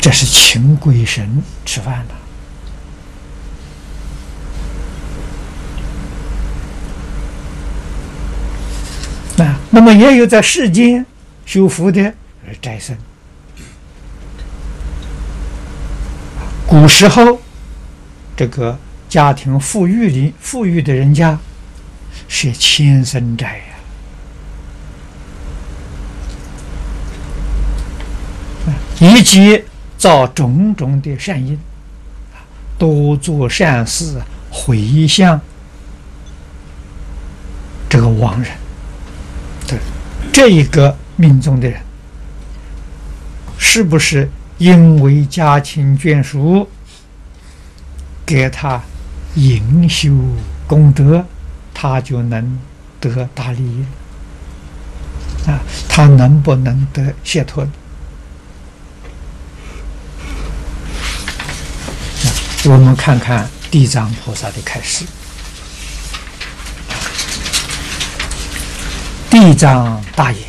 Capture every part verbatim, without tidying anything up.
这是请鬼神吃饭了。啊，那么也有在世间修福的斋僧。古时候，这个家庭富裕的富裕的人家，是千僧斋呀。以及造种种的善因，多做善事，回向这个亡人。对，这一个命中的人，是不是因为家亲眷属给他营修功德，他就能得大利益啊？他能不能得解脱？我们看看地藏菩萨的开示。地藏大言：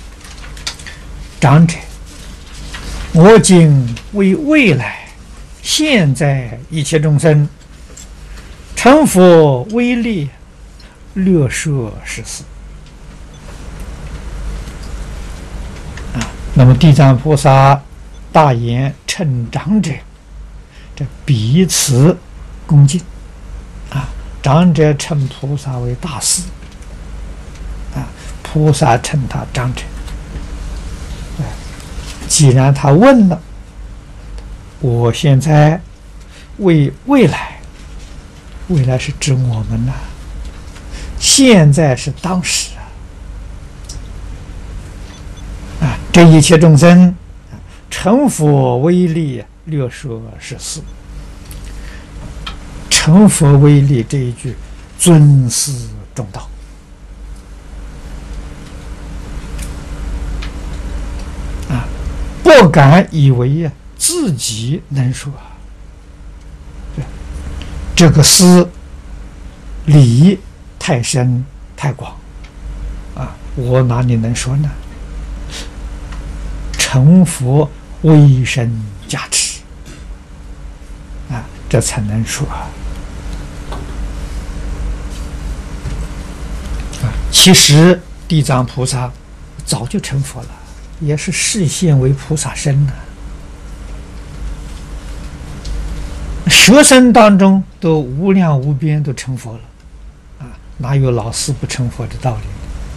长者，我今为未来现在一切众生成佛威力，略说十四。啊，那么地藏菩萨大言称长者，这彼此恭敬啊，长者称菩萨为大师啊，菩萨称他长者。啊，既然他问了，我现在为未来，未来是指我们呐、啊，现在是当时啊，啊，这一切众生成佛威力，略说十四。成佛威力这一句，尊师重道啊，不敢以为啊自己能说，这个师理太深太广啊，我哪里能说呢？成佛威神加持啊，这才能说啊。其实地藏菩萨早就成佛了，也是示现为菩萨身呢、啊。学生当中都无量无边都成佛了啊，哪有老师不成佛的道理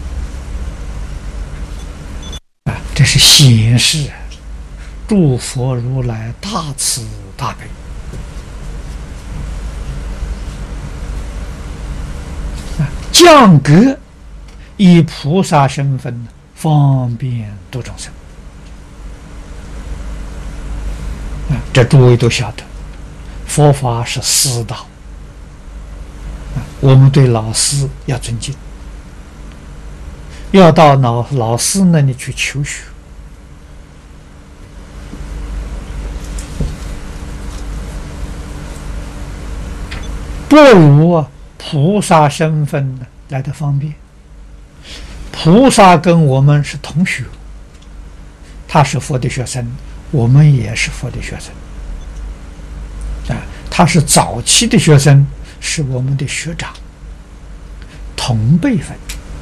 啊？这是显示诸佛如来大慈大悲啊，降格以菩萨身份方便度众生啊！这诸位都晓得，佛法是师道啊，我们对老师要尊敬，要到老老师那里去求学。不如菩萨身份来得方便。菩萨跟我们是同学，他是佛的学生，我们也是佛的学生啊。他是早期的学生，是我们的学长，同辈分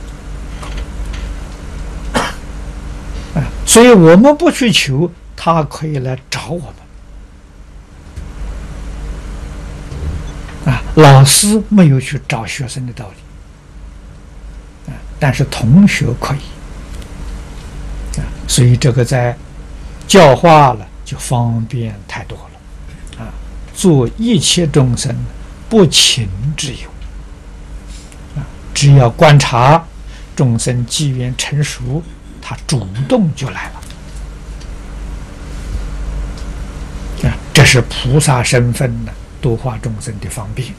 啊。所以我们不去求，他可以来找我们啊。老师没有去找学生的道理。但是同学可以啊，所以这个在教化了就方便太多了啊！做一切众生不请之友啊，只要观察众生机缘成熟，他主动就来了啊！这是菩萨身份呢度化众生的方便，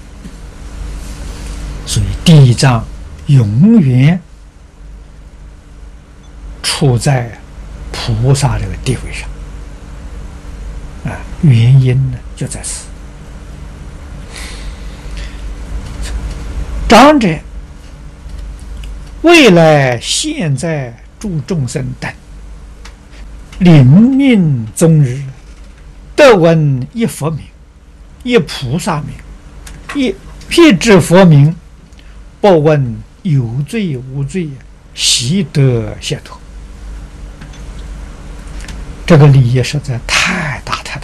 所以地藏永远处在菩萨这个地位上啊，原因呢就在此。长者未来现在诸众生等，临命终日得闻一佛名，一菩萨名，一辟支佛名，不问有罪无罪，悉得解脱。这个利益实在太大太大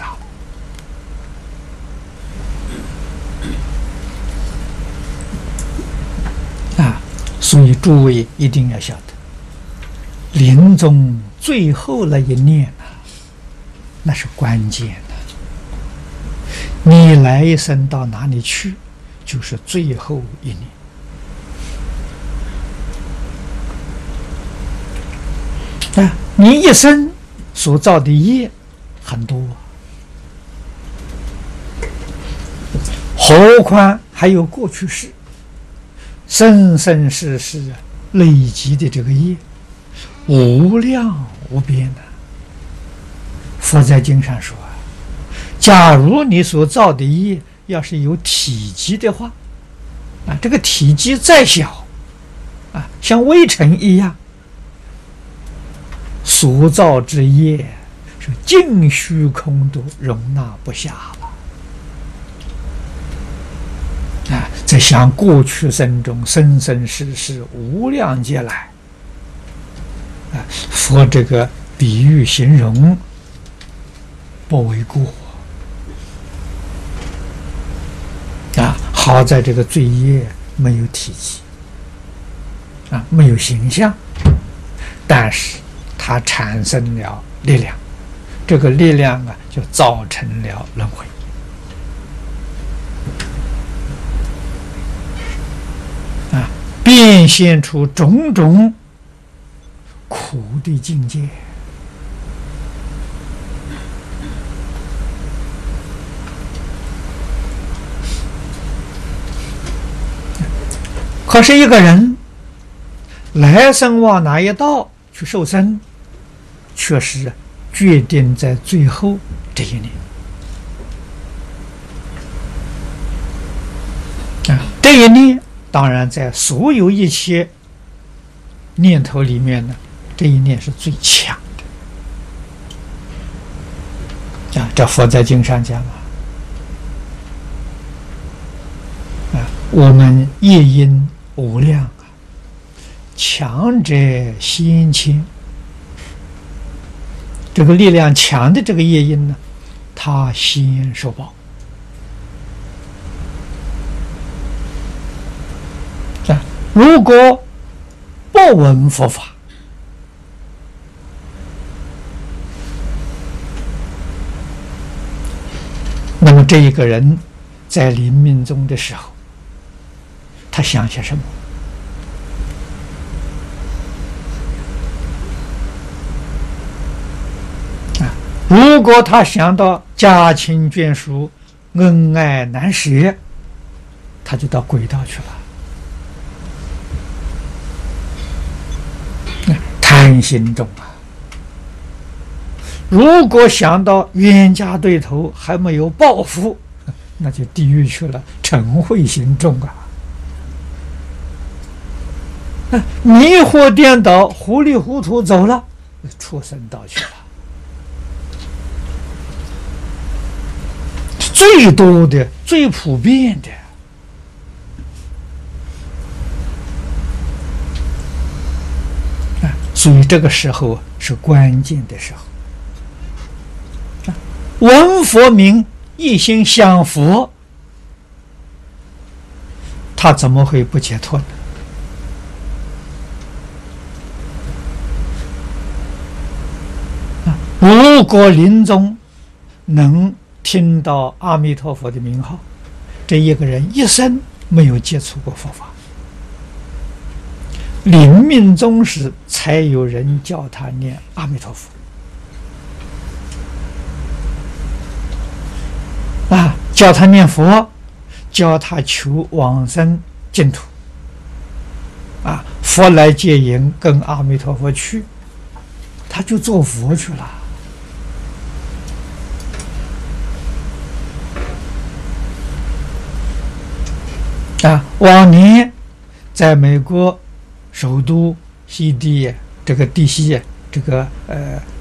了啊！所以诸位一定要晓得，临终最后那一念啊，那是关键的。你来一生到哪里去，就是最后一年。啊，你一生所造的业很多，何况还有过去世、生生世世累积的这个业，无量无边的。佛在经上说，假如你所造的业要是有体积的话，啊，这个体积再小，啊，像微尘一样，所造之业是尽虚空都容纳不下了。啊，在想过去生中生生世世无量劫来，啊，佛这个比喻形容不为过。啊，好在这个罪业没有体积，啊，没有形象，但是它产生了力量，这个力量啊，就造成了轮回。啊，变现出种种苦的境界。可是一个人来生往哪一道去受生，却是决定在最后这一年。啊，这一念当然在所有一切念头里面呢，这一念是最强的。啊，这佛在经上讲啊，啊，我们业因无量啊，强者先迁。这个力量强的这个业因呢，他先受报。啊，如果不闻佛法，那么这一个人在临命终的时候，他想些什么？啊，如果他想到家亲眷属、恩爱难舍，他就到轨道去了。贪心重啊！如果想到冤家对头还没有报复，那就地狱去了，嗔恚心重啊！迷惑颠倒，糊里糊涂走了，畜生道去了。最多的、最普遍的。啊，所以这个时候是关键的时候。啊，闻佛名，一心想佛，他怎么会不解脱呢？如果临终能听到阿弥陀佛的名号，这一个人一生没有接触过佛法，临命终时才有人叫他念阿弥陀佛啊，叫他念佛，叫他求往生净土啊，佛来接引，跟阿弥陀佛去，他就做佛去了。啊，往年在美国首都西地这个地西这个呃